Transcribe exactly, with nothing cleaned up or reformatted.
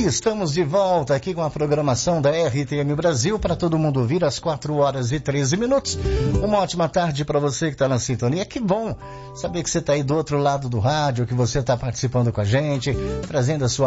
Estamos de volta aqui com a programação da R T M Brasil para todo mundo ouvir às quatro horas e treze minutos. Uma ótima tarde para você que está na sintonia. Que bom saber que você está aí do outro lado do rádio, que você está participando com a gente, trazendo a sua